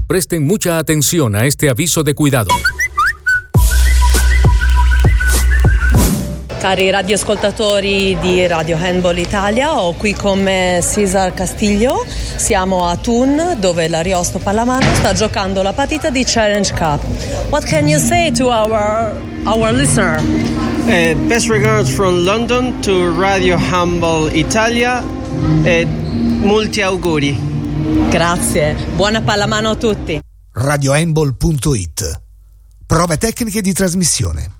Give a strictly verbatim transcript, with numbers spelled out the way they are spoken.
Presten mucha atención a este aviso de cuidado. Cari radioascoltatori di Radio Handball Italia, ho qui con me Cesar Castillo. Siamo a Thun, dove l'Ariosto Pallamano sta giocando la partita di Challenge Cup. What can you say to our our listener? Uh, best regards from London to Radio Handball Italia e molti auguri. Grazie, buona pallamano a tutti. radiohandball punto it. Prove tecniche di trasmissione.